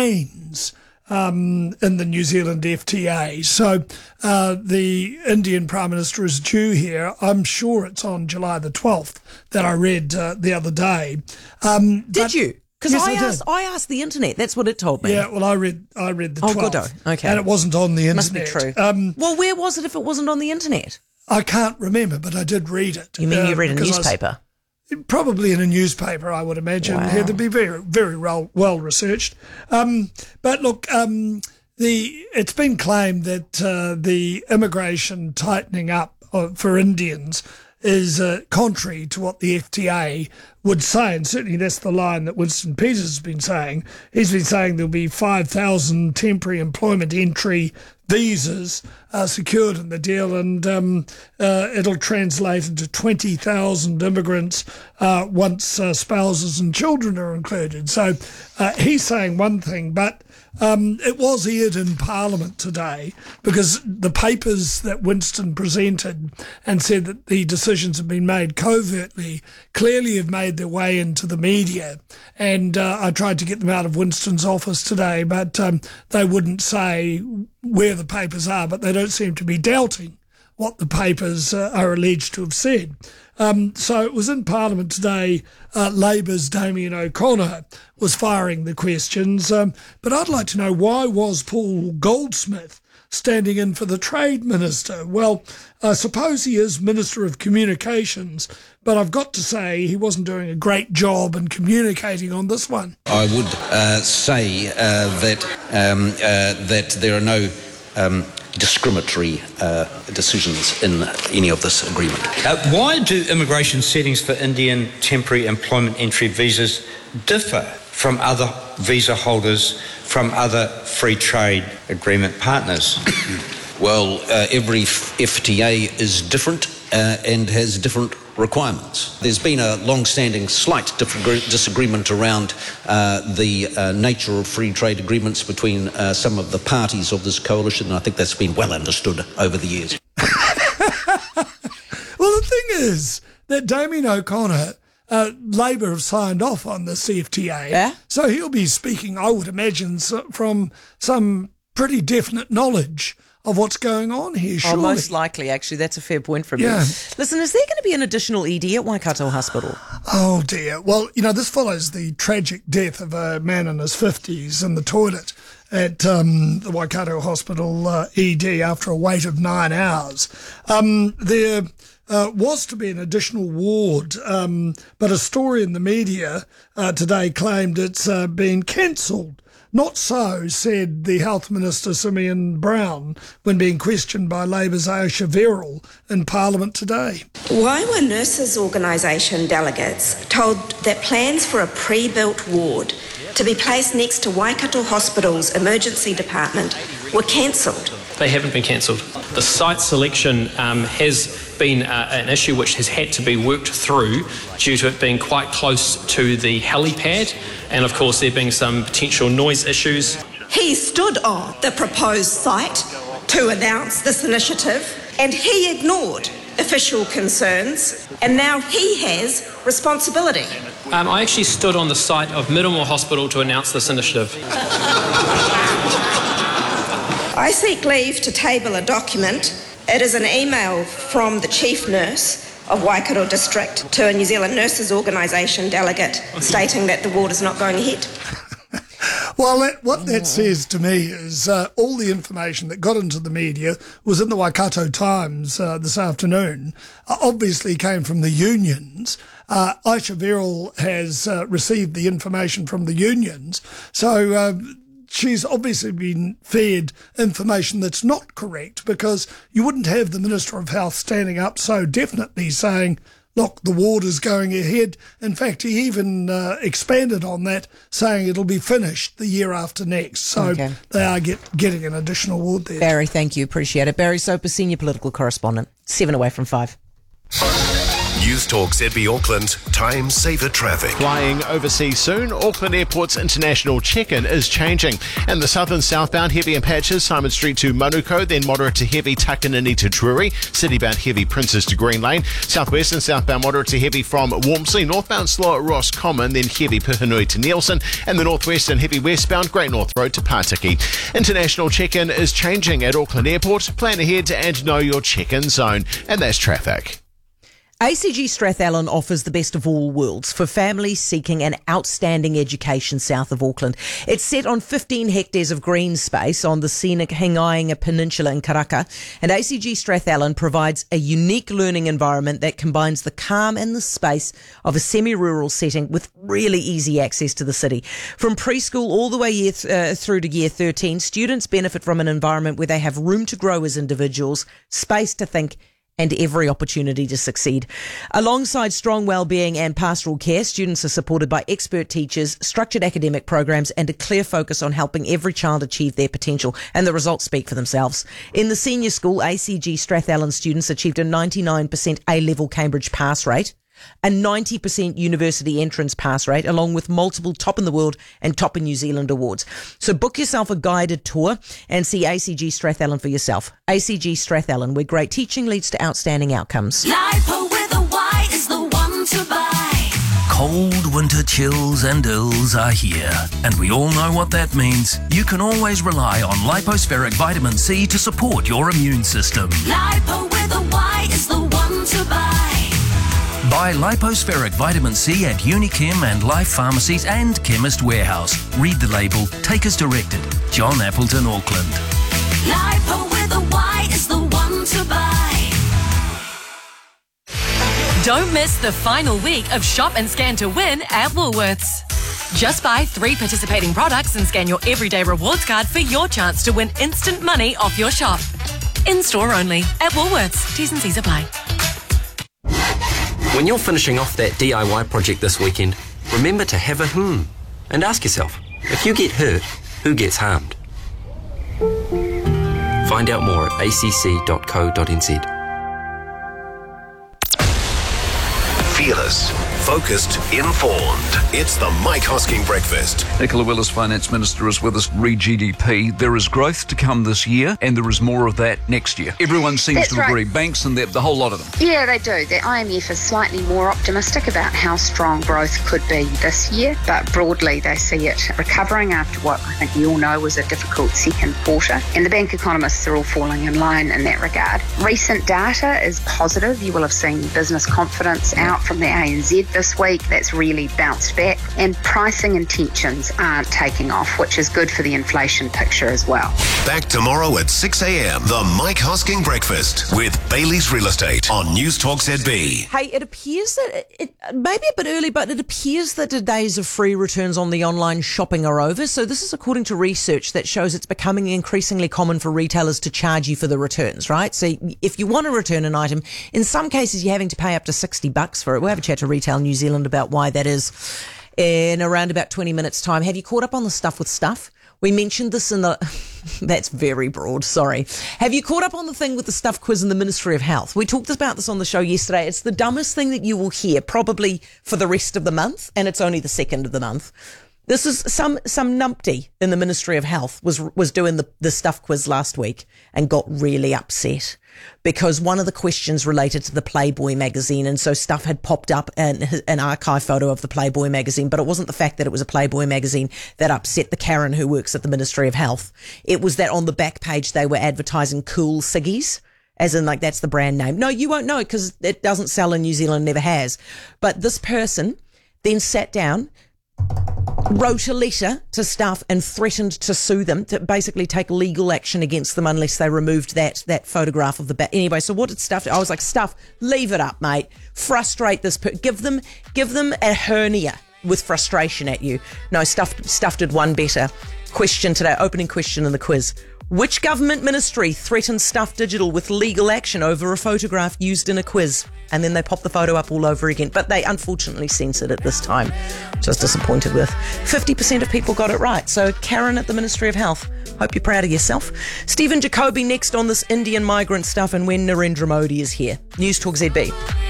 remains in the New Zealand FTA. So the Indian Prime Minister is due here. I'm sure it's on July the 12th that I read the other day. Did you? Because yes, I asked the internet. That's what it told me. Yeah, well, I read the 12th. Oh, good. Okay. And it wasn't on the internet. Must be true. Well, where was it if it wasn't on the internet? I can't remember, but I did read it. You mean you read a newspaper? Probably in a newspaper, I would imagine. Wow. They'd be very, very well researched. But look, it's been claimed that the immigration tightening up for Indians is contrary to what the FTA would say, and certainly that's the line that Winston Peters has been saying. He's been saying there'll be 5,000 temporary employment entry visas secured in the deal, and it'll translate into 20,000 immigrants once spouses and children are included. So he's saying one thing, but it was aired in Parliament today because the papers that Winston presented and said that the decisions have been made covertly clearly have made their way into the media. And I tried to get them out of Winston's office today, but they wouldn't say where the papers are, but they don't seem to be doubting what the papers are alleged to have said. So it was in Parliament today. Labour's Damien O'Connor was firing the questions. But I'd like to know, why was Paul Goldsmith standing in for the Trade Minister? Well, I suppose he is Minister of Communications, but I've got to say he wasn't doing a great job in communicating on this one. I would say that there are no discriminatory decisions in any of this agreement. Why do immigration settings for Indian temporary employment entry visas differ from other visa holders from other free trade agreement partners? Well, every FTA is different and has different requirements. There's been a long-standing slight disagreement around the nature of free trade agreements between some of the parties of this coalition, and I think that's been well understood over the years. Well, the thing is that Damien O'Connor, Labour have signed off on the CFTA, Yeah? So he'll be speaking, I would imagine, from some pretty definite knowledge of what's going on here, surely. Oh, most likely, actually. That's a fair point from you. Listen, is there going to be an additional ED at Waikato Hospital? Oh, dear. Well, this follows the tragic death of a man in his 50s in the toilet at the Waikato Hospital ED after a wait of 9 hours. There was to be an additional ward, but a story in the media today claimed it's been cancelled. Not so, said the Health Minister Simeon Brown when being questioned by Labour's Aisha Verrill in Parliament today. Why were nurses' organisation delegates told that plans for a pre-built ward to be placed next to Waikato Hospital's emergency department were cancelled? They haven't been cancelled. The site selection has been an issue which has had to be worked through due to it being quite close to the helipad, and of course there being some potential noise issues. He stood on the proposed site to announce this initiative, and he ignored official concerns, and now he has responsibility. I actually stood on the site of Middlemore Hospital to announce this initiative. I seek leave to table a document. It is an email from the chief nurse of Waikato District to a New Zealand Nurses Organisation delegate stating that the ward is not going ahead. Well, what that says to me is all the information that got into the media was in the Waikato Times this afternoon, obviously came from the unions. Aisha Verrill has received the information from the unions, so she's obviously been fed information that's not correct, because you wouldn't have the Minister of Health standing up so definitely saying, look, the ward is going ahead. In fact, he even expanded on that, saying it'll be finished the year after next. So they are getting an additional ward there. Barry, thank you. Appreciate it. Barry Soper, Senior Political Correspondent. 7 away from 5. News Talk ZB Auckland, time saver traffic. Flying overseas soon, Auckland Airport's international check-in is changing. And the southern southbound heavy in patches, Simon Street to Manuko, then moderate to heavy Takanini to Drury, citybound heavy Princes to Green Lane, southwest and southbound moderate to heavy from Wormsley, northbound slow at Ross Common, then heavy Puhinui to Nielsen, and the northwest and heavy westbound Great North Road to Pataki. International check-in is changing at Auckland Airport. Plan ahead and know your check-in zone. And that's traffic. ACG Strathallan offers the best of all worlds for families seeking an outstanding education south of Auckland. It's set on 15 hectares of green space on the scenic Hingainga Peninsula in Karaka, and ACG Strathallan provides a unique learning environment that combines the calm and the space of a semi-rural setting with really easy access to the city. From preschool all the way through to year 13, students benefit from an environment where they have room to grow as individuals, space to think, and every opportunity to succeed. Alongside strong wellbeing and pastoral care, students are supported by expert teachers, structured academic programs, and a clear focus on helping every child achieve their potential. And the results speak for themselves. In the senior school, ACG Strathallan students achieved a 99% A-level Cambridge pass rate, a 90% university entrance pass rate, along with multiple Top in the World and Top in New Zealand awards. So book yourself a guided tour and see ACG Strathallan for yourself. ACG Strathallan, where great teaching leads to outstanding outcomes. Lipo with a Y is the one to buy. Cold winter chills and ills are here, and we all know what that means. You can always rely on Lipospheric Vitamin C to support your immune system. Lipo with a Y is the one to buy. Buy Lipospheric Vitamin C at Unichem and Life Pharmacies and Chemist Warehouse. Read the label. Take as directed. John Appleton, Auckland. Lipo with a Y is the one to buy. Don't miss the final week of Shop and Scan to Win at Woolworths. Just buy 3 participating products and scan your everyday rewards card for your chance to win instant money off your shop. In store only at Woolworths. T's and C's apply. When you're finishing off that DIY project this weekend, remember to have a and ask yourself, if you get hurt, who gets harmed? Find out more at acc.co.nz. Fearless, focused, informed. It's the Mike Hosking Breakfast. Nicola Willis, Finance Minister, is with us. Re-GDP. There is growth to come this year, and there is more of that next year. Everyone seems to agree. Banks and the whole lot of them. Yeah, they do. The IMF is slightly more optimistic about how strong growth could be this year, but broadly they see it recovering after what I think we all know was a difficult second quarter. And the bank economists are all falling in line in that regard. Recent data is positive. You will have seen business confidence out from the ANZ this week. That's really bounced back, and pricing intentions aren't taking off, which is good for the inflation picture as well. Back tomorrow at 6 a.m. The Mike Hosking Breakfast with Bailey's Real Estate on News Talk ZB. Hey, it appears that it may be a bit early, but it appears that the days of free returns on the online shopping are over. So this is according to research that shows it's becoming increasingly common for retailers to charge you for the returns, right? So if you want to return an item, in some cases you're having to pay up to $60 for it. We'll have a chat to Retail New Zealand about why that is in around about 20 minutes' time. Have you caught up on the Stuff with Stuff? We mentioned this in the... That's very broad, sorry. Have you caught up on the thing with the Stuff quiz in the Ministry of Health? We talked about this on the show yesterday. It's the dumbest thing that you will hear probably for the rest of the month, and it's only the 2nd of the month. This is some numpty in the Ministry of Health was doing the Stuff quiz last week and got really upset because one of the questions related to the Playboy magazine, and so Stuff had popped up an archive photo of the Playboy magazine, but it wasn't the fact that it was a Playboy magazine that upset the Karen who works at the Ministry of Health. It was that on the back page they were advertising Cool Ciggies, as in like that's the brand name. No, you won't know it because it doesn't sell in New Zealand, never has. But this person then sat down, wrote a letter to Stuff and threatened to sue them, to basically take legal action against them unless they removed that photograph of the back. Anyway, so what did Stuff do? I was like, Stuff, leave it up, mate. Frustrate this give them a hernia with frustration at you. No, Stuff did one better. Question today, opening question in the quiz. Which government ministry threatened Stuff Digital with legal action over a photograph used in a quiz? And then they popped the photo up all over again. But they unfortunately censored it this time, which I was disappointed with. 50% of people got it right. So Karen at the Ministry of Health, hope you're proud of yourself. Stephen Jacoby next on this Indian migrant stuff and when Narendra Modi is here. News Talk ZB.